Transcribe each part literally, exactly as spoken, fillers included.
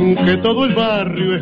que todo el barrio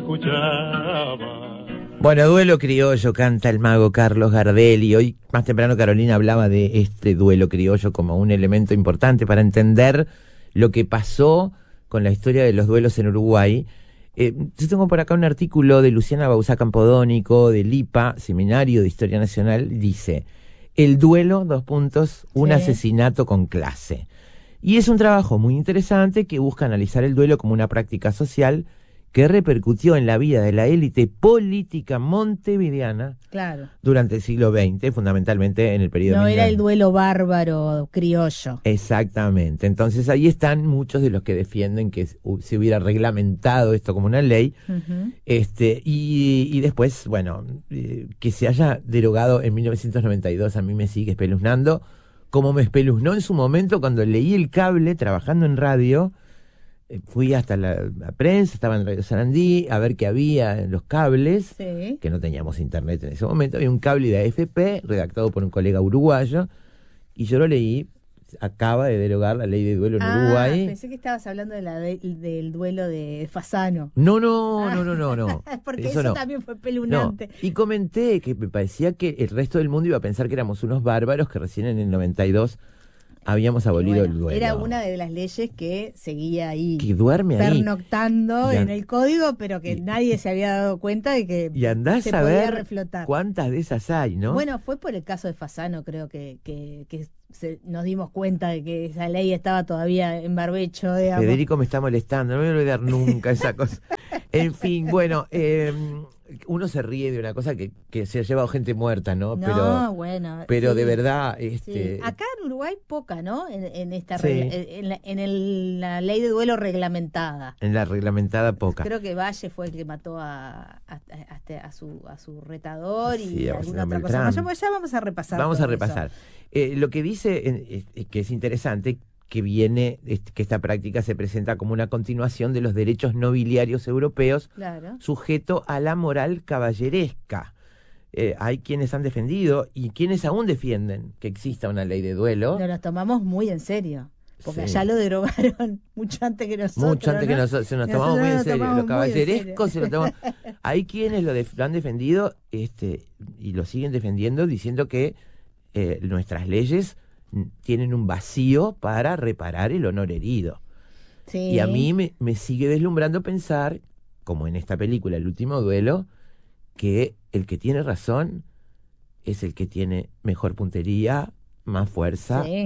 escuchaba. Bueno, Duelo Criollo canta el mago Carlos Gardel, y hoy más temprano Carolina hablaba de este duelo criollo como un elemento importante para entender lo que pasó con la historia de los duelos en Uruguay. Eh, yo tengo por acá un artículo de Luciana Bauzá Campodónico, del I P A, Seminario de Historia Nacional, dice: el duelo, dos puntos, un Sí. asesinato con clase. Y es un trabajo muy interesante que busca analizar el duelo como una práctica social que repercutió en la vida de la élite política montevideana Claro. durante el siglo veinte, fundamentalmente en el periodo... No era militar. el duelo bárbaro criollo. Exactamente. Entonces ahí están muchos de los que defienden que se hubiera reglamentado esto como una ley. Uh-huh. Este, y, y después, bueno, eh, que se haya derogado en mil novecientos noventa y dos a mí me sigue espeluznando, como me espeluznó en su momento cuando leí El Cable trabajando en radio. Eh, fui hasta la, la prensa, estaba en Radio Sarandí, a ver qué había en los cables, Sí. que no teníamos internet en ese momento. Había un cable de A F P redactado por un colega uruguayo, y yo lo leí. Acaba de derogar la ley de duelo en Ah, Uruguay. pensé que estabas hablando de la de- del duelo de Fasano. No, no, no, no, no, no. Porque eso, no. también fue No, pelunante. y comenté que me parecía que el resto del mundo iba a pensar que éramos unos bárbaros que recién en el noventa y dos habíamos abolido Bueno, el duelo. era una de las leyes que seguía ahí, que duerme ahí. pernoctando Y an- en el código, pero que y- nadie se había dado cuenta de que Y andás se a podía ver reflotar. cuántas de esas hay, ¿no? Bueno, fue por el caso de Fasano, creo que, que, que se- nos dimos cuenta de que esa ley estaba todavía en barbecho, digamos. Federico me está molestando, no me voy a olvidar nunca esa cosa. En fin, bueno, eh, uno se ríe de una cosa que, que se ha llevado gente muerta, ¿no? No, pero bueno. pero sí, de verdad, sí. este, Acá en Uruguay poca, ¿no? En, en esta Sí. regla- en, la, en el- la ley de duelo reglamentada. en la reglamentada poca. Creo que Valle fue el que mató a, a, a- a su, a su retador y Sí, a alguna Barcelona otra cosa Beltrán. más. Ya, pues ya vamos a repasar. Vamos todo a repasar. Eh, lo que dice, eh, eh, que es interesante, que viene, este, que esta práctica se presenta como una continuación de los derechos nobiliarios europeos, eso. Claro. sujeto a la moral caballeresca. Eh, hay quienes han defendido y quienes aún defienden que exista una ley de duelo. Nos lo tomamos muy en serio. Porque Sí. allá lo derogaron mucho antes que nosotros. Mucho antes que ¿no? nosotros, se nos Nosotros tomamos muy en nos serio. tomamos Los muy en caballerescos se serio. lo toman. Hay quienes lo, def- lo han defendido, este, y lo siguen defendiendo, diciendo que eh, nuestras leyes mm, tienen un vacío para reparar el honor herido. Sí. Y a mí me, me sigue deslumbrando pensar, como en esta película El último duelo, que el que tiene razón es el que tiene mejor puntería, más fuerza, Sí.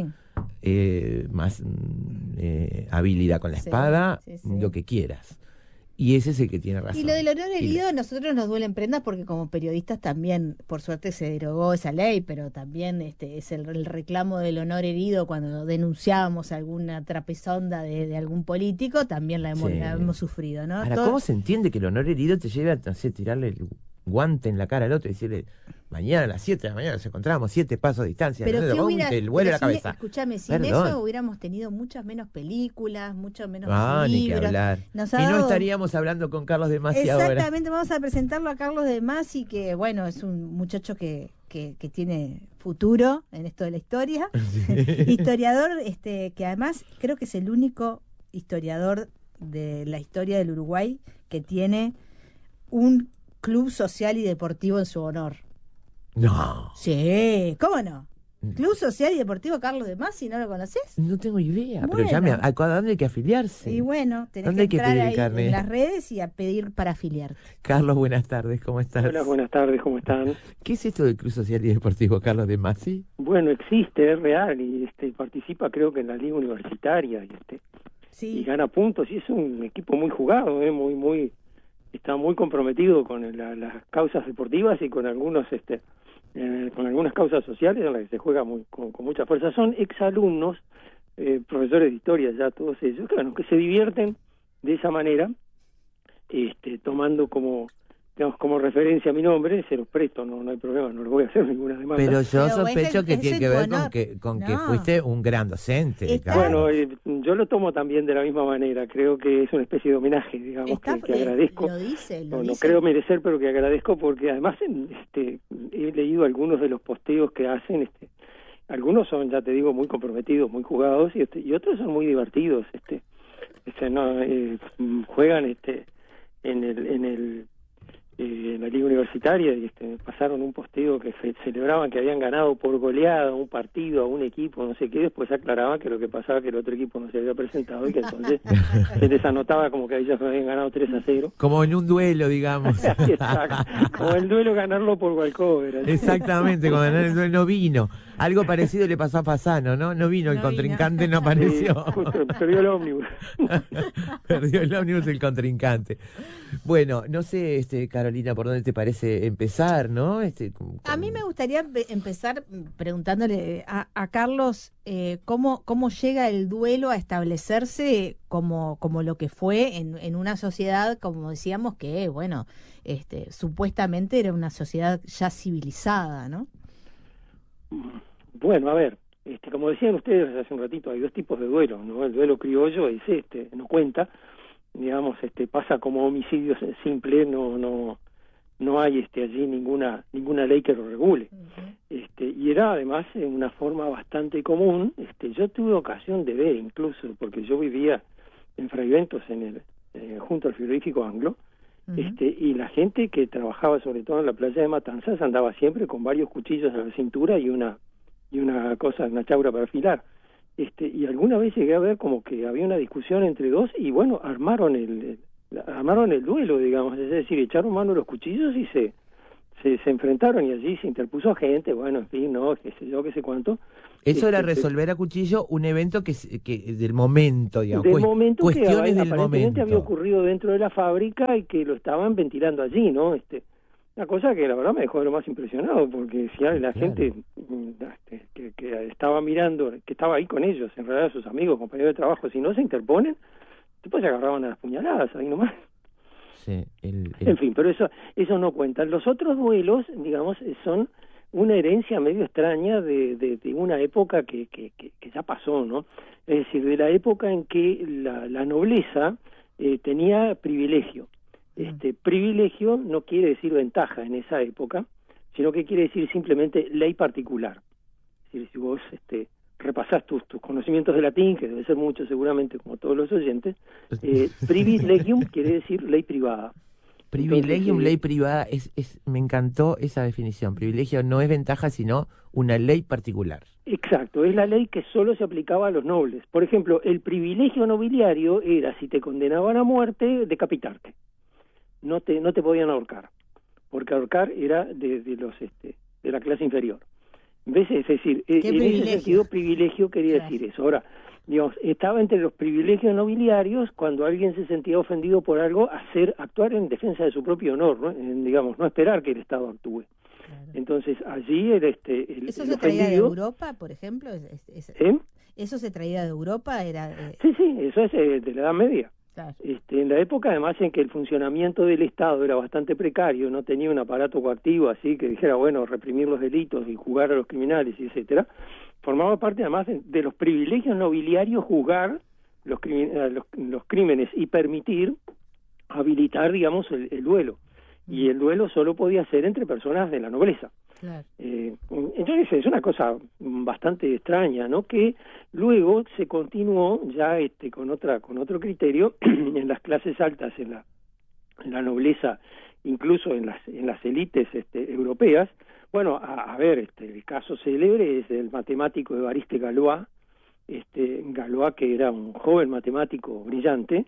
eh, más mm, eh, habilidad con la Sí, espada, sí, sí. lo que quieras. Y ese es el que tiene razón. Y lo del honor Y herido, a nosotros nos duelen prendas porque como periodistas también, por suerte se derogó esa ley, pero también este es el, el reclamo del honor herido cuando denunciábamos alguna trapezonda de, de algún político, también la hemos, Sí. la hemos sufrido, ¿no? Ahora, Todo- ¿cómo se entiende que el honor herido te lleve a, no sé, tirarle el guante en la cara al otro y decirle, mañana a las siete de la mañana nos encontramos, siete pasos de distancia, Pero no sé, que te pongo hubiera, y te vuelve pero la sin- cabeza? escúchame, sin Perdón. eso hubiéramos tenido muchas menos películas, mucho menos Ah, ni que libros. hablar. Nos Y ha no dado- estaríamos hablando con Carlos de Masi ahora. Exactamente, vamos a presentarlo a Carlos de Masi, que bueno, es un muchacho que, que, que tiene futuro en esto de la historia. Historiador, este, que además creo que es el único historiador de la historia del Uruguay que tiene un club social y deportivo en su honor. No, Sí, ¿cómo no? Club Social y Deportivo Carlos de Masi, ¿no lo conoces? no tengo idea, pero Bueno. ya me, ¿a dónde hay que afiliarse? Y bueno, tenés ¿Dónde que hay que entrar pedir el ahí carnet? en las redes y a pedir para afiliarte. Carlos, buenas tardes, ¿cómo estás? Hola, buenas tardes, ¿cómo están? ¿Qué es esto del Club Social y Deportivo Carlos de Masi? Bueno, existe, es real, y este participa creo que en la liga universitaria, y este y Sí, gana puntos, y es un equipo muy jugado, ¿eh? muy, muy, está muy comprometido con la- las causas deportivas y con algunos, este, eh, con algunas causas sociales en las que se juega muy, con, con mucha fuerza. Son exalumnos, eh, profesores de historia ya todos ellos, claro, que se divierten de esa manera, este, tomando como digamos, como referencia a mi nombre, se los presto, no, no hay problema, no les voy a hacer ninguna demanda. Pero yo Pero sospecho es- que es tiene en que tu ver con honor. que con que No. fuiste un gran docente. Está- Carlos. Bueno, eh, yo lo tomo también de la misma manera, creo que es una especie de homenaje, digamos, está, que, que agradezco. Lo dice, lo No, no dice. creo merecer, pero que agradezco porque además en, este, he leído algunos de los posteos que hacen, este, algunos son, ya te digo, muy comprometidos, muy jugados, y, este, y otros son muy divertidos, este, este, no, eh, juegan este en el en el eh, en la liga universitaria y este, pasaron un posteo que fe, celebraban que habían ganado por goleada un partido a un equipo, no sé qué, después aclaraban que lo que pasaba que el otro equipo no se había presentado y que entonces se les anotaba como que ellos habían ganado tres a cero. Como en un duelo, digamos. Exacto, como el duelo ganarlo por walkover. Exactamente, como ganar el duelo no vino. Algo parecido le pasó a Fasano, ¿no? No vino, el No contrincante vino. no apareció. Sí, justo, perdió el ómnibus. Perdió el ómnibus el contrincante. Bueno, no sé, este Carolina, por dónde te parece empezar, ¿no? Este, con... A mí me gustaría empezar preguntándole a, a Carlos eh, cómo cómo llega el duelo a establecerse como como lo que fue en, en una sociedad, como decíamos, que bueno, este, supuestamente era una sociedad ya civilizada, ¿no? Bueno, a ver, este, como decían ustedes hace un ratito, hay dos tipos de duelo, ¿no? El duelo criollo es este, no cuenta, digamos, este, pasa como homicidio simple, no, no, no hay este allí ninguna, ninguna ley que lo regule. Uh-huh. Este, y era además en una forma bastante común. Este, yo tuve ocasión de ver incluso, porque yo vivía en Fraiventos, en el, eh, junto al frigorífico Anglo. Uh-huh. Este, y la gente que trabajaba sobre todo en la playa de Matanzas andaba siempre con varios cuchillos en la cintura y una y una cosa, una chaura para afilar. Este, y alguna vez llegué a ver como que había una discusión entre dos y bueno, armaron el, el armaron el duelo, digamos, es decir, echaron mano a los cuchillos y se, se se enfrentaron y allí se interpuso gente, bueno, en fin, no, qué sé yo, qué sé cuánto. Eso este, era resolver a cuchillo un evento que, que del momento, digamos, del momento cuestiones que del aparentemente momento. había ocurrido dentro de la fábrica y que lo estaban ventilando allí, ¿no? Este, una cosa que la verdad me dejó lo más impresionado, porque si la Claro. gente este, que, que estaba mirando, que estaba ahí con ellos, en realidad sus amigos, compañeros de trabajo, si no se interponen, después se agarraban a las puñaladas ahí nomás. Sí, el, el... En fin, pero eso eso no cuenta. Los otros duelos, digamos, son una herencia medio extraña de, de, de una época que, que, que, que ya pasó, ¿no? Es decir, de la época en que la, la nobleza eh, tenía privilegio. Este privilegio no quiere decir ventaja en esa época, sino que quiere decir simplemente ley particular. Es decir, si vos este, repasás tus, tus conocimientos de latín, que debe ser mucho seguramente como todos los oyentes, eh, privilegium quiere decir ley privada. Privilegium, Entonces, ley privada, es, es, me encantó esa definición. Privilegio no es ventaja, sino una ley particular. Exacto, es la ley que solo se aplicaba a los nobles. Por ejemplo, el privilegio nobiliario era, si te condenaban a muerte, decapitarte. No te no te podían ahorcar, porque ahorcar era de, de los este de la clase inferior. ¿Ves? Es decir, en ese sentido privilegio quería claro. decir eso. Ahora, digamos, estaba entre los privilegios nobiliarios cuando alguien se sentía ofendido por algo, hacer actuar en defensa de su propio honor, ¿no? En, digamos, no esperar que el Estado actúe. Claro. Entonces, allí el este el, ¿Eso el se ofendido, traía de Europa, por ejemplo? ¿Es, es, ¿Eh? ¿Eso se traía de Europa? Era eh... Sí, sí, eso es eh, de la Edad Media. Claro. Este, en la época, además, en que el funcionamiento del Estado era bastante precario, no tenía un aparato coactivo así que dijera, bueno, reprimir los delitos y juzgar a los criminales, y etcétera, formaba parte, además, de, de los privilegios nobiliarios juzgar los, los, los crímenes y permitir habilitar, digamos, el, el duelo. Y el duelo solo podía ser entre personas de la nobleza. Claro. Eh, entonces es una cosa bastante extraña, ¿no? Que luego se continuó ya este con otra con otro criterio en las clases altas, en la en la nobleza, incluso en las en las élites este, europeas. Bueno, a, a ver, este el caso célebre es el matemático Évariste Galois, este Galois, que era un joven matemático brillante,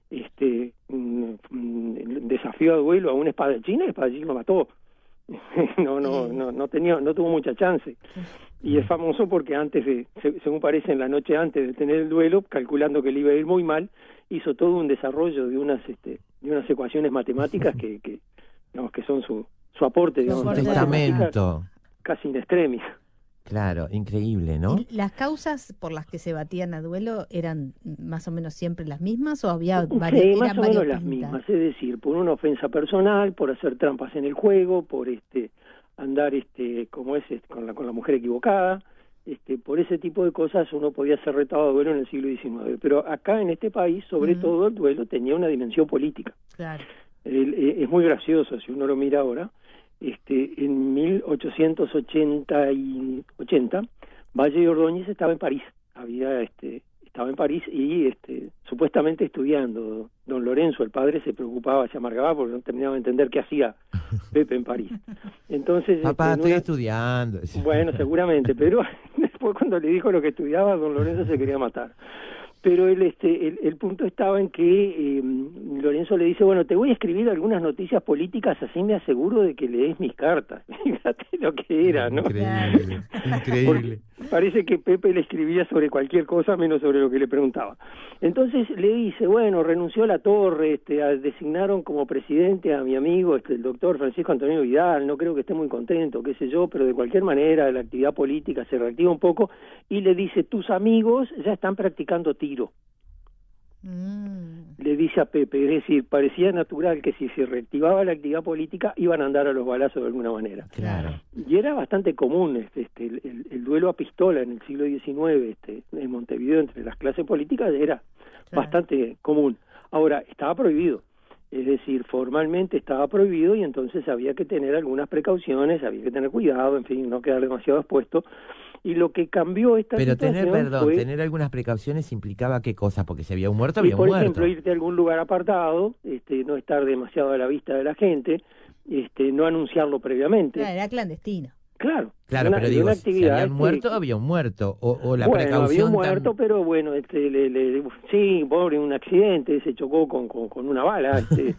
este mm, mm, desafió a duelo a un espadachín, el espadachín lo mató. no no no no tenía no tuvo mucha chance y es famoso porque antes de según parece en la noche antes de tener el duelo, calculando que le iba a ir muy mal, hizo todo un desarrollo de unas este de unas ecuaciones matemáticas que que digamos que son su su aporte, digamos, su testamento casi in extremis. Claro, increíble, ¿no? ¿Las causas por las que se batían a duelo eran más o menos siempre las mismas o había varias? Sí, más o menos las mismas, es decir, por una ofensa personal, por hacer trampas en el juego, por este andar este como es este, con la con la mujer equivocada, este por ese tipo de cosas uno podía ser retado a duelo en el siglo diecinueve, pero acá en este país, sobre mm. todo, el duelo tenía una dimensión política. Claro. El, es muy gracioso si uno lo mira ahora. Este, en mil ochocientos ochenta, Valle de Ordóñez estaba en París, había este, estaba en París y este, supuestamente estudiando. Don Lorenzo, el padre, se preocupaba, se amargaba porque no terminaba de entender qué hacía Pepe en París. Entonces, papá, este, estoy una... estudiando. Bueno, seguramente, pero después cuando le dijo lo que estudiaba, don Lorenzo se quería matar. Pero el, este, el, el punto estaba en que eh, Lorenzo le dice, bueno, te voy a escribir algunas noticias políticas, así me aseguro de que lees mis cartas. Fíjate lo que era, ¿no? Increíble, increíble. Porque parece que Pepe le escribía sobre cualquier cosa menos sobre lo que le preguntaba. Entonces le dice, bueno, renunció a la Torre, este, a, designaron como presidente a mi amigo, este, el doctor Francisco Antonio Vidal, no creo que esté muy contento, qué sé yo, pero de cualquier manera la actividad política se reactiva un poco, y le dice, tus amigos ya están practicando tiro. Mm. Le dice a Pepe, es decir, parecía natural que si se reactivaba la actividad política iban a andar a los balazos de alguna manera. Claro. Y era bastante común este, este el, el, el duelo a pistola en el siglo diecinueve, este, en Montevideo entre las clases políticas era claro. bastante común. Ahora, estaba prohibido, es decir, formalmente estaba prohibido y entonces había que tener algunas precauciones, había que tener cuidado, en fin, no quedar demasiado expuesto. Y lo que cambió esta Pero situación tener, perdón, fue... tener algunas precauciones implicaba qué cosa, porque si había un muerto, y había un por muerto. ejemplo, irte a algún lugar apartado, este, no estar demasiado a la vista de la gente, este, no anunciarlo previamente. Claro, era clandestino. Claro. Claro, una, pero digo, una si había un muerto, que, había un muerto, o, o la bueno, precaución... había un muerto, tan... pero bueno, este, le, le, sí, pobre, un accidente, se chocó con, con, con una bala, este,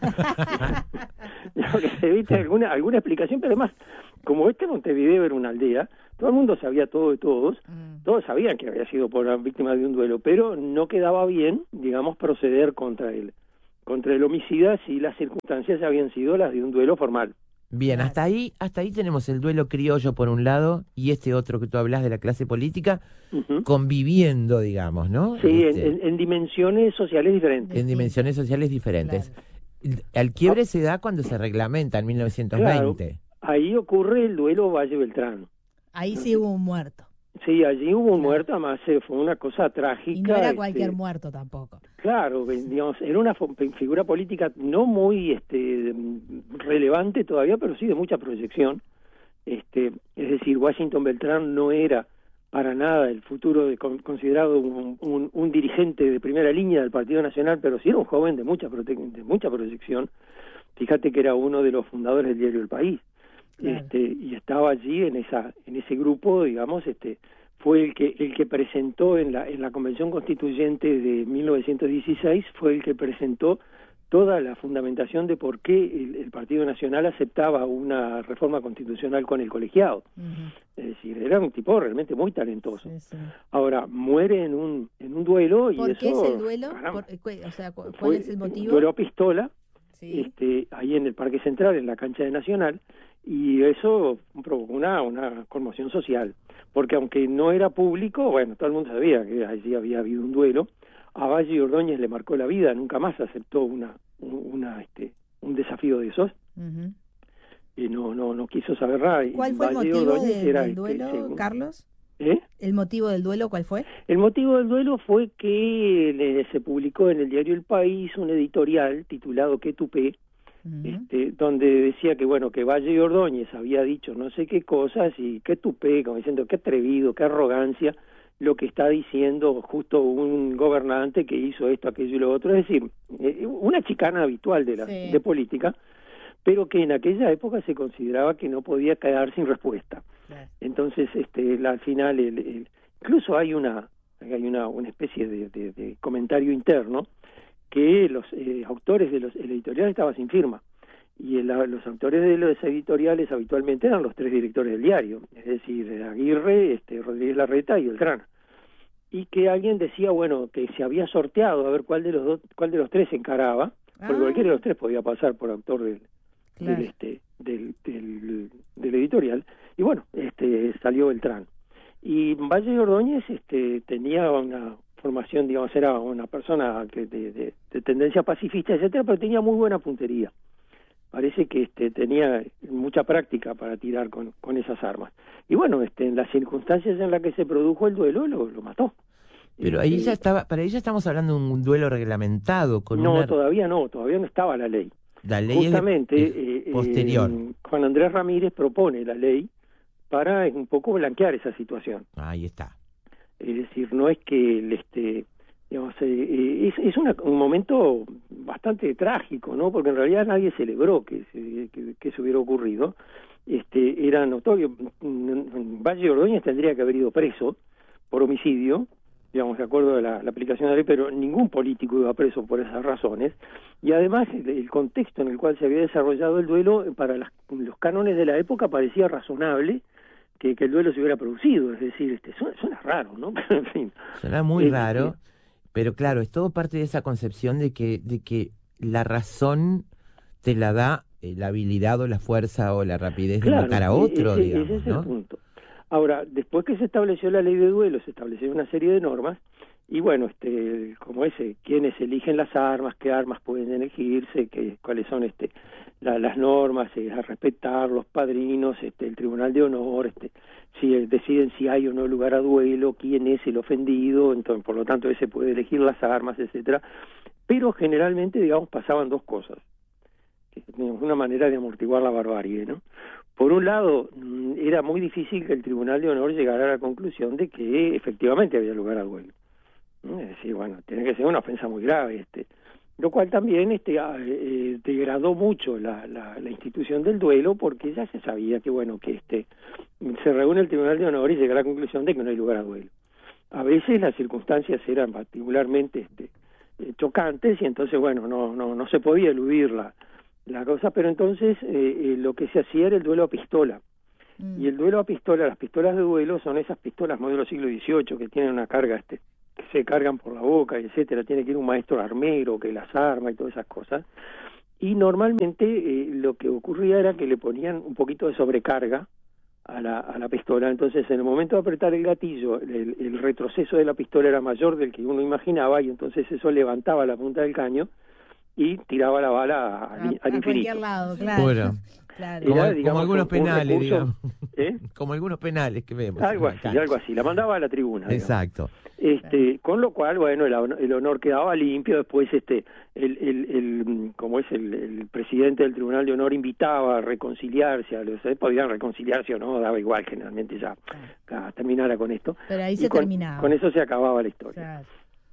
¿viste? alguna, alguna explicación, pero además, como este Montevideo era una aldea, todo el mundo sabía todo de todos, mm. todos sabían que había sido por la víctima de un duelo, pero no quedaba bien, digamos, proceder contra él, contra el homicida si las circunstancias habían sido las de un duelo formal. Bien, hasta ahí, hasta ahí tenemos el duelo criollo por un lado y este otro que tú hablas de la clase política, uh-huh. conviviendo, digamos, ¿no? Sí, este, en, en dimensiones sociales diferentes. En dimensiones sociales diferentes. Claro. El quiebre ah. se da cuando se reglamenta en mil novecientos veinte. Claro, ahí ocurre el duelo Valle Beltrán. Ahí sí hubo un muerto. Sí, allí hubo un claro. muerto, además eh, fue una cosa trágica. Y no era este, cualquier muerto tampoco. Claro, digamos, era una figura política no muy este, relevante todavía, pero sí de mucha proyección. Este, es decir, Washington Beltrán no era para nada el futuro de, considerado un, un, un dirigente de primera línea del Partido Nacional, pero sí era un joven de mucha, de mucha proyección. Fíjate que era uno de los fundadores del diario El País. Claro. Este, y estaba allí en esa en ese grupo, digamos, este fue el que el que presentó en la en la Convención Constituyente de mil novecientos dieciséis, fue el que presentó toda la fundamentación de por qué el, el Partido Nacional aceptaba una reforma constitucional con el colegiado. Uh-huh. Es decir, era un tipo realmente muy talentoso. Sí, sí. Ahora, muere en un en un duelo y ¿Por eso... qué es el duelo? Por, o sea, ¿cuál fue, es el motivo? Duelo a pistola, sí. este, ahí en el Parque Central, en la cancha de Nacional, y eso provocó una, una conmoción social, porque aunque no era público, bueno, todo el mundo sabía que allí había habido un duelo. A Valle y Ordóñez le marcó la vida, nunca más aceptó una, una este, un desafío de esos, uh-huh. y no, no, no quiso saber nada. ¿Cuál fue Valle el motivo Ordóñez de, era, del duelo, este, según, Carlos? ¿Eh? ¿El motivo del duelo cuál fue? El motivo del duelo fue que le, se publicó en el diario El País un editorial titulado ¿Qué tupé? Este, donde decía que bueno que Valle y Ordóñez había dicho no sé qué cosas y qué tupé, como diciendo qué atrevido, qué arrogancia lo que está diciendo justo un gobernante que hizo esto, aquello y lo otro, es decir, una chicana habitual de la sí. de política, pero que en aquella época se consideraba que no podía quedar sin respuesta. Sí. Entonces, este, la, al final, el, el, incluso hay una hay una, una especie de, de, de comentario interno que los eh, autores de los el editorial estaban sin firma y el, los autores de los editoriales habitualmente eran los tres directores del diario, es decir, Aguirre, este, Rodríguez Larreta y Beltrán, y que alguien decía bueno que se había sorteado a ver cuál de los dos, cuál de los tres se encaraba, ah. porque cualquiera de los tres podía pasar por autor del claro. del, este, del, del, del editorial, y bueno, este salió Beltrán. Y Valle y Ordóñez este, tenía una formación, digamos, era una persona que de, de, de tendencia pacifista, etcétera, pero tenía muy buena puntería. Parece que este, tenía mucha práctica para tirar con, con esas armas. Y bueno, este, en las circunstancias en las que se produjo el duelo, lo, lo mató. Pero ahí ya estaba, para ella estamos hablando de un duelo reglamentado. Con no, una... todavía no, todavía no estaba la ley. La ley Justamente, es de, es posterior. Eh, Juan Andrés Ramírez propone la ley para un poco blanquear esa situación. Ahí está. Es decir, no es que el, este, Digamos, eh, es, es una, un momento bastante trágico, ¿no? Porque en realidad nadie celebró que, que, que eso hubiera ocurrido. Este, era notorio. Valle de Ordóñez tendría que haber ido preso por homicidio, digamos, de acuerdo a la, la aplicación de la ley, pero ningún político iba preso por esas razones. Y además el, el contexto en el cual se había desarrollado el duelo, para las, los cánones de la época parecía razonable que, que el duelo se hubiera producido. Es decir, este, suena, suena raro, ¿no? Pero en fin. Suena muy eh, raro. Pero claro, es todo parte de esa concepción de que, de que la razón te la da eh, la habilidad o la fuerza o la rapidez de claro, matar a otro, ese, digamos, ese es ¿no? el punto. Ahora, después que se estableció la ley de duelo, se establecieron una serie de normas, y bueno, este, como ese, quiénes eligen las armas, qué armas pueden elegirse, qué, cuáles son este, la, las normas eh, a respetar, los padrinos, este, el tribunal de honor, este, si eh, deciden si hay o no lugar a duelo, quién es el ofendido, entonces por lo tanto ese puede elegir las armas, etcétera. Pero generalmente, digamos, pasaban dos cosas, que es una manera de amortiguar la barbarie, ¿no? Por un lado, era muy difícil que el tribunal de honor llegara a la conclusión de que efectivamente había lugar a duelo. Es decir, bueno, tiene que ser una ofensa muy grave, este, lo cual también este, eh, degradó mucho la, la, la institución del duelo, porque ya se sabía que, bueno, que este se reúne el tribunal de honor y llega a la conclusión de que no hay lugar a duelo. A veces las circunstancias eran particularmente este, eh, chocantes y entonces, bueno, no, no, no se podía eludir la, la cosa, pero entonces eh, eh, lo que se hacía era el duelo a pistola. Mm. Y el duelo a pistola, las pistolas de duelo son esas pistolas modelo siglo dieciocho que tienen una carga este que se cargan por la boca, etcétera, tiene que ir un maestro armero que las arma y todas esas cosas, y normalmente eh, lo que ocurría era que le ponían un poquito de sobrecarga a la, a la pistola, entonces en el momento de apretar el gatillo, el, el retroceso de la pistola era mayor del que uno imaginaba, y entonces eso levantaba la punta del caño y tiraba la bala al, a, al a infinito. Cualquier lado, claro. Bueno. Claro. Como, Era, como digamos, algunos un, un penales, recurso, digamos. ¿eh? Como algunos penales que vemos. Algo así, algo así. La mandaba a la tribuna. Exacto. Este, con lo cual, bueno, el, el honor quedaba limpio. Después, este, el, el, el como es el, el presidente del Tribunal de Honor invitaba a reconciliarse, a los, eh, podían reconciliarse o no, daba igual, generalmente ya, ya terminara con esto. Pero ahí y se con, terminaba. Con eso se acababa la historia. Claro.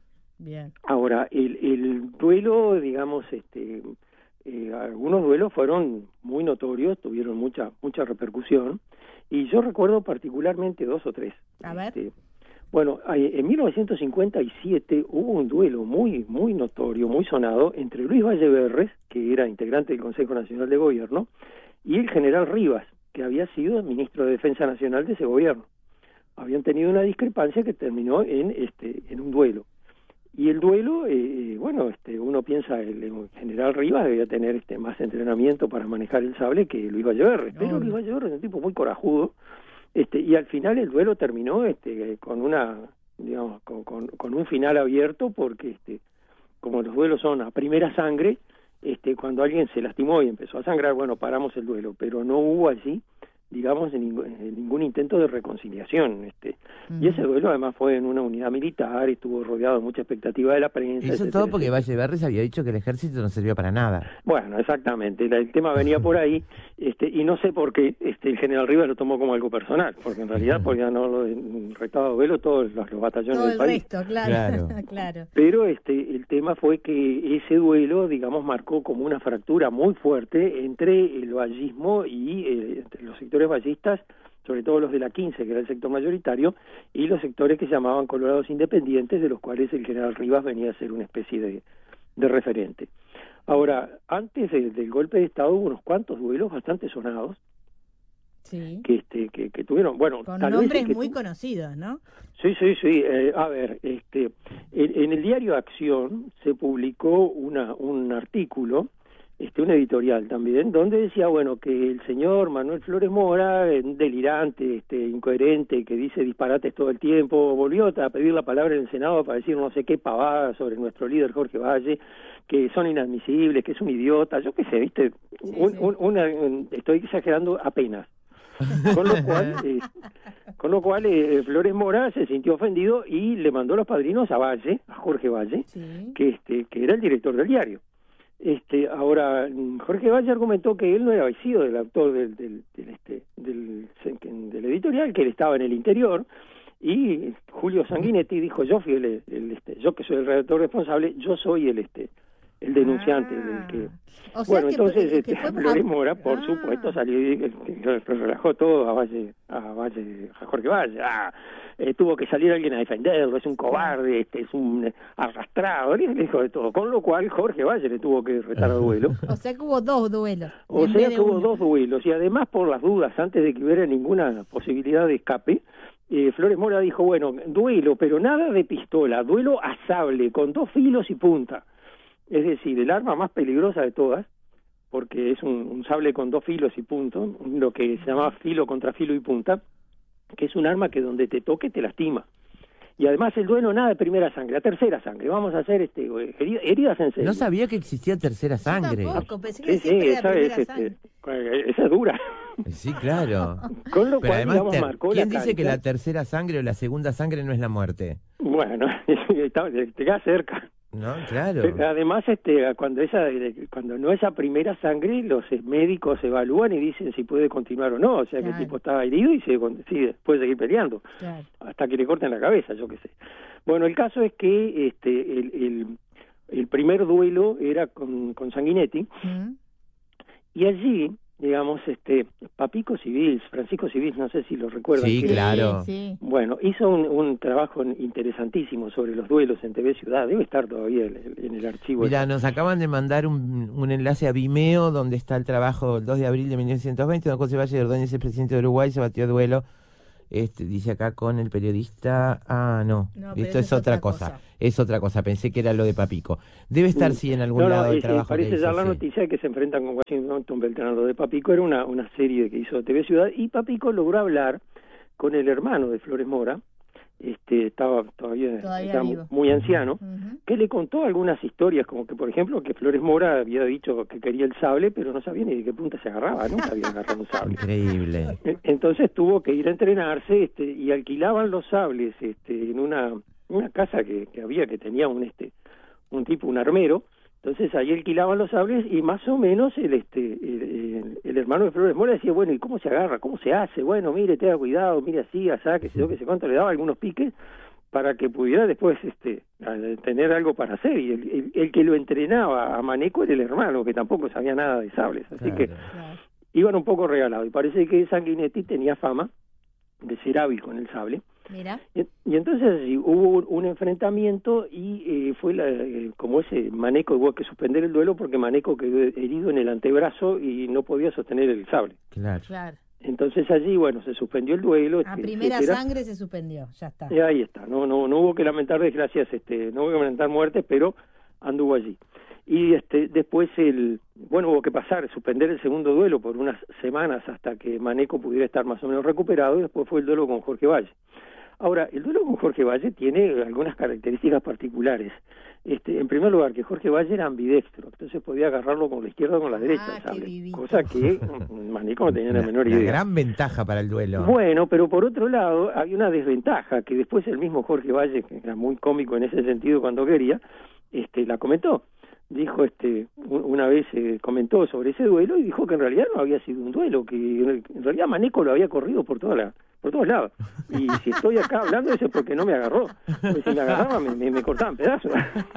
Bien. Ahora, el, el duelo, digamos, este, eh, algunos duelos fueron muy notorios, tuvieron mucha mucha repercusión, y yo recuerdo particularmente dos o tres. A ver. Este, bueno, en mil novecientos cincuenta y siete hubo un duelo muy muy notorio, muy sonado, entre Luis Valleverres, que era integrante del Consejo Nacional de Gobierno, y el general Rivas, que había sido ministro de Defensa Nacional de ese gobierno. Habían tenido una discrepancia que terminó en este en un duelo. Y el duelo, eh, bueno, este, uno piensa, el, el general Rivas debía tener este más entrenamiento para manejar el sable que Luis Valleverres, pero Luis Valleverres es un tipo muy corajudo, este, y al final el duelo terminó este, con una, digamos, con, con, con un final abierto, porque este, como los duelos son a primera sangre, este, cuando alguien se lastimó y empezó a sangrar, bueno, paramos el duelo, pero no hubo allí, digamos, en ningún, en ningún intento de reconciliación. Este, uh-huh. Y ese duelo además fue en una unidad militar, estuvo rodeado de mucha expectativa de la prensa. Eso etcétera, todo porque etcétera. Valleverres había dicho que el ejército no servía para nada. Bueno, exactamente, el, el tema venía por ahí, este, y no sé por qué este, el general Rivas lo tomó como algo personal, porque en realidad podía no lo retado duelo todos los, los batallones todo del el país. Resto, claro, claro. claro. Pero este, el tema fue que ese duelo, digamos, marcó como una fractura muy fuerte entre el vallismo y eh, entre los sectores vallistas, sobre todo los de la quince, que era el sector mayoritario, y los sectores que se llamaban colorados independientes, de los cuales el general Rivas venía a ser una especie de, de referente. Ahora, antes de, del golpe de Estado hubo unos cuantos duelos bastante sonados, sí. que este que, que tuvieron, bueno, con tal nombres vez muy tu... conocidos, ¿no? Sí, sí, sí. Eh, a ver, este, en, en el diario Acción se publicó una un artículo, este, un editorial también, donde decía, bueno, que el señor Manuel Flores Mora, un delirante, este, incoherente, que dice disparates todo el tiempo, volvió a pedir la palabra en el Senado para decir no sé qué pavada sobre nuestro líder Jorge Valle, que son inadmisibles, que es un idiota, yo qué sé, viste, sí, un, sí. Un, una, un, estoy exagerando apenas. Con lo cual, eh, con lo cual eh, Flores Mora se sintió ofendido y le mandó los padrinos a Valle, a Jorge Valle, sí. que este que era el director del diario. Este, ahora Jorge Valle argumentó que él no era sido del autor del del, del, este, del, del editorial, que él estaba en el interior, y Julio Sanguinetti dijo, yo fui el, el, este, yo que soy el redactor responsable, yo soy el este el denunciante, Ah. el que... O sea Bueno, que- entonces que este, fue- Flores Mora, por Ah. supuesto, salió y eh, lo relajó todo a Valle, a Valle, a Jorge Valle. Ah, eh, tuvo que salir alguien a defenderlo, es un cobarde, este, es un eh, arrastrado, le dijo de todo. Con lo cual Jorge Valle le tuvo que retar a duelo. O sea que hubo dos duelos. O en sea vez que de hubo uno. dos duelos y además por las dudas, antes de que hubiera ninguna posibilidad de escape, eh, Flores Mora dijo, bueno, duelo, pero nada de pistola, duelo a sable, con dos filos y punta. Es decir, el arma más peligrosa de todas, porque es un, un sable con dos filos y punto, lo que se llama filo contra filo y punta, que es un arma que donde te toque te lastima. Y además el duelo nada de primera sangre, a tercera sangre. Vamos a hacer este heridas, heridas en serio. No sabía que existía tercera Yo sangre. tampoco, pensé que Sí, sí, siempre era esa es, primera este, sangre. esa es dura. Sí, claro. Con lo Pero cual, además, digamos, ter- marcó ¿quién la dice que cancha. la tercera sangre o la segunda sangre no es la muerte? Bueno, te queda cerca. No, claro. Además, este, cuando esa, cuando no esa primera sangre, los médicos evalúan y dicen si puede continuar o no. O sea, que Claro. el tipo estaba herido y se sí, puede seguir peleando Claro. hasta que le corten la cabeza, yo qué sé. Bueno, el caso es que este, el, el, el primer duelo era con, con Sanguinetti Mm. y allí, digamos, este, Papico Civils, Francisco Civils, no sé si lo recuerdan. Sí, que- claro. Sí, sí. Bueno, hizo un, un trabajo interesantísimo sobre los duelos en T V Ciudad, debe estar todavía en, en el archivo. Mira, nos acaban de mandar un, un enlace a Vimeo donde está el trabajo el dos de abril de mil novecientos veinte, don José Valle de Ordóñez, el presidente de Uruguay, se batió a duelo, este, dice acá con el periodista, ah, no, No, pero esto eso es es otra otra cosa. cosa. es otra cosa, pensé que era lo de Papico. Debe estar, sí, en algún No, no, lado el es, trabajo que parece hizo, dar la sí. noticia de que se enfrentan con Washington Beltrán. Lo de Papico era una, una serie que hizo T V Ciudad y Papico logró hablar con el hermano de Flores Mora, este, estaba todavía, Todavía estaba vivo. muy anciano, Ujú. que le contó algunas historias, como que por ejemplo que Flores Mora había dicho que quería el sable, pero no sabía ni de qué punta se agarraba, nunca había agarrado un sable. Increíble. En- Entonces tuvo que ir a entrenarse, este, y alquilaban los sables, este, en una una casa que, que había que tenía un este un tipo un armero. Entonces ahí alquilaban los sables y más o menos el este el, el, el hermano de Flores Mora decía, bueno, ¿y cómo se agarra? ¿Cómo se hace? Bueno, mire, tenga cuidado, mire así, asá, que sé yo, que sé cuánto, le daba algunos piques para que pudiera después este tener algo para hacer. Y el, el, el que lo entrenaba a Maneco era el hermano, que tampoco sabía nada de sables. Así Claro. que Claro. iban un poco regalados. Y parece que Sanguinetti tenía fama de ser hábil con el sable. Mira. Y, y entonces sí, hubo un, un enfrentamiento y eh, fue la, eh, como ese Maneco hubo que suspender el duelo porque Maneco quedó herido en el antebrazo y no podía sostener el sable. Claro. Claro. Entonces allí, bueno, se suspendió el duelo. A este, primera etcétera. sangre se suspendió, ya está. Y ahí está, no, no, no hubo que lamentar desgracias, este, no hubo que lamentar muertes, pero anduvo allí. Y este, después el, bueno, hubo que pasar, suspender el segundo duelo por unas semanas hasta que Maneco pudiera estar más o menos recuperado y después fue el duelo con Jorge Valle. Ahora, el duelo con Jorge Valle tiene algunas características particulares. Este, en primer lugar, que Jorge Valle era ambidextro, entonces podía agarrarlo con la izquierda o con la derecha, Ah, el qué sable, vivito. cosa que Maneco no tenía la Una, menor una idea. gran ventaja para el duelo. Bueno, pero por otro lado, hay una desventaja que después el mismo Jorge Valle, que era muy cómico en ese sentido cuando quería, este, la comentó. Dijo, este, un- una vez eh, comentó sobre ese duelo y dijo que en realidad no había sido un duelo, que en realidad Maneco lo había corrido por toda la, por todos lados. Y si estoy acá hablando eso es porque no me agarró. Porque si me agarraba me, me, me cortaban pedazos.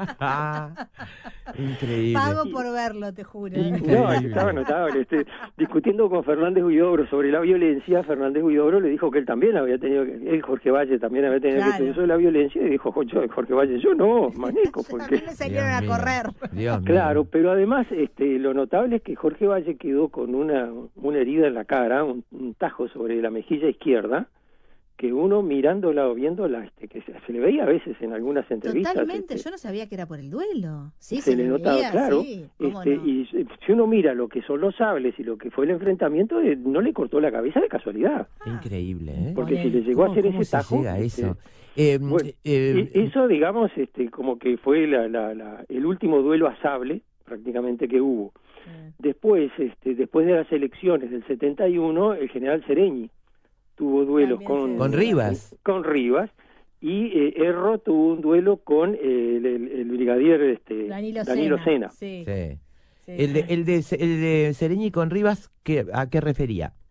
Increíble. Pago por verlo, te juro. Increíble. No, estaba notable. Este, discutiendo con Fernández Huidobro sobre la violencia, Fernández Huidobro le dijo que él también había tenido, que, él, Jorge Valle, también había tenido Claro. que uso de la violencia, y dijo, "Jo, yo, Jorge Valle, yo no, Maneco, porque... También le salieron Dios a mío. correr. Dios mío. Claro, pero además este, lo notable es que Jorge Valle quedó con una, una herida en la cara, un, un tajo sobre la mejilla izquierda, que uno mirándola o viéndola, este, que se, se le veía a veces en algunas entrevistas. Totalmente, este, yo no sabía que era por el duelo. Sí, se, se, le le notaba, veía, claro, sí, ¿cómo este, no? y si uno mira lo que son los sables y lo que fue el enfrentamiento, eh, no le cortó la cabeza de casualidad, Increíble, ¿eh? porque si Ponele. le llegó a ¿Cómo- hacer cómo ese se tajo... llega a este, eso? Eh, Bueno, eh, y eso, digamos, este, como que fue la, la, la, el último duelo a sable, prácticamente, que hubo. Eh, Después, este, después de las elecciones del setenta y uno, el general Sereñi tuvo duelos También con, se- Con Rivas. con Rivas, y eh, Erro tuvo un duelo con eh, el, el, el brigadier este, Danilo, Danilo Sena. Sena. Sí, sí. sí, El de, sí. el de, el de Sereñi con Rivas, ¿qué, ¿a qué refería?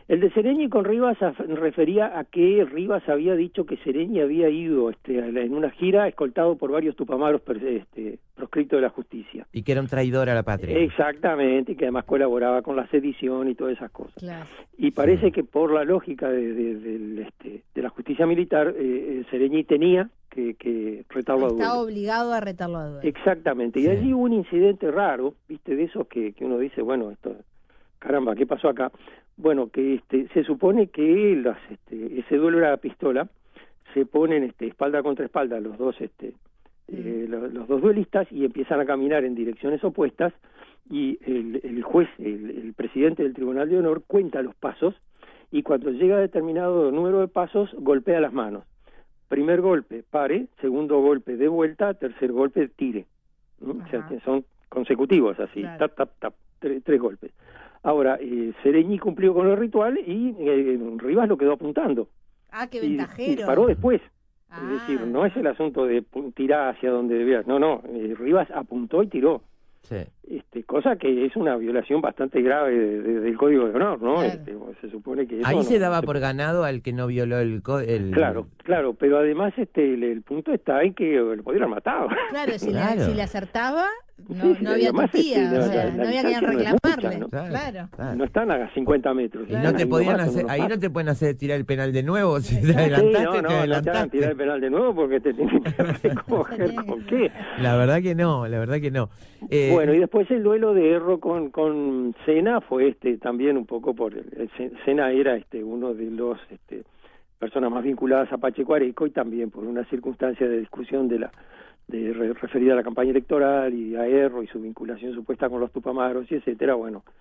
El de Sereñi con Rivas a, refería a que Rivas había dicho que Sereñi había ido este, en una gira escoltado por varios tupamaros este, proscriptos de la justicia. Y que era un traidor a la patria. Exactamente, y que además colaboraba con la sedición y todas esas cosas. Claro. Y parece Sí. que por la lógica de, de, de, este, de la justicia militar, eh, Sereñi tenía que, que retarlo a duelo. Está obligado a retarlo a duelo. Exactamente, y Sí. allí hubo un incidente raro, viste, de esos que, que uno dice, bueno, esto, caramba, ¿qué pasó acá? Bueno, que este, se supone que las, este, ese duelo era a pistola, se ponen este, espalda contra espalda los dos, este, Mm. eh, los, los dos duelistas y empiezan a caminar en direcciones opuestas y el, el juez, el, el presidente del Tribunal de Honor cuenta los pasos y cuando llega a determinado número de pasos golpea las manos. Primer golpe, pare, segundo golpe de vuelta, tercer golpe, tire. ¿no? O sea, Ajá. que son consecutivos así, Claro. tap, tap, tap, tre- tres golpes. Ahora, eh, Sereñi cumplió con el ritual y eh, Rivas lo quedó apuntando. Ah, qué Y, ventajero. y paró después. Ah. Es decir, no es el asunto de pu- tirar hacia donde debía. No, no, eh, Rivas apuntó y tiró. Sí. Este, cosa que es una violación bastante grave de- de- del Código de Honor, ¿no? Claro. Este, se supone que eso Ahí no- se daba no se- por ganado al que no violó el... co- el... Claro, claro, pero además este el, el punto está en que lo pudieran matar. Claro, si, Claro. Le, si le acertaba, no, Sí, no había además, tutía, este, o la- sea, la- la no había que distancia no es reclamarle. mucha, ¿no? Claro. claro. No están a cincuenta metros. Y están no te ahí podían nomás, hacer, son unos ahí no pasos. te pueden hacer tirar el penal de nuevo, si te Sí, adelantaste, Sí, no, te no, no te hagan adelantaste. tirar el penal de nuevo porque te tienen que recoger con qué. La verdad que no, la verdad que no. Eh, Bueno, y después el duelo de Erro con con Sena fue este también un poco por el, el Sena era este uno de los este personas más vinculadas a Pacheco Areco y también por una circunstancia de discusión de la de re- referida a la campaña electoral y a Erro y su vinculación supuesta con los Tupamaros y etcétera, bueno,